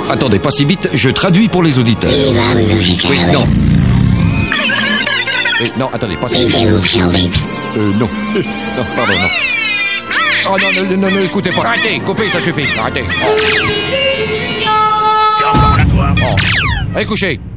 Attendez, pas si vite, je traduis pour les auditeurs. Oui, non. Oui, non, attendez, pas si vite. Non. Non, pardon, non. Oh non, écoutez pas. Arrêtez, coupez, ça suffit. Arrêtez. Encore là, toi. Oh. Allez, coucher.